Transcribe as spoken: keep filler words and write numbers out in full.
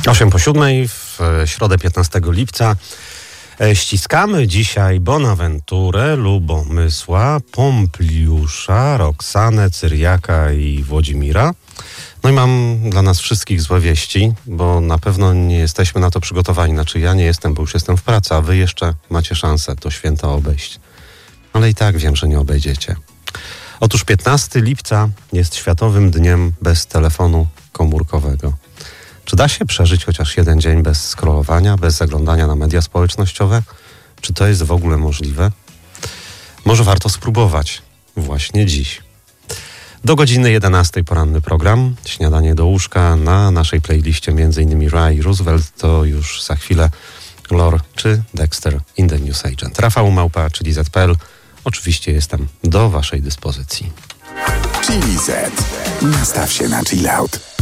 osiem po siódmej w środę piętnastego lipca. Ściskamy dzisiaj Bonaventurę, Lubomysła, Pompliusza, Roxanę, Cyriaka i Włodzimira. No i mam dla nas wszystkich złe wieści, bo na pewno nie jesteśmy na to przygotowani. Znaczy ja nie jestem, bo już jestem w pracy, a wy jeszcze macie szansę to święto obejść. Ale i tak wiem, że nie obejdziecie. Otóż piętnastego lipca jest Światowym Dniem bez telefonu komórkowego. Czy da się przeżyć chociaż jeden dzień bez scrollowania, bez zaglądania na media społecznościowe? Czy to jest w ogóle możliwe? Może warto spróbować właśnie dziś. Do godziny jedenastej poranny program, śniadanie do łóżka na naszej playliście m.in. Ray Roosevelt, to już za chwilę Lore czy Dexter in the News Agent. Rafał Małpa, czyli Z P L. Oczywiście jestem do waszej dyspozycji. Chili Z. Nastaw się na chill out.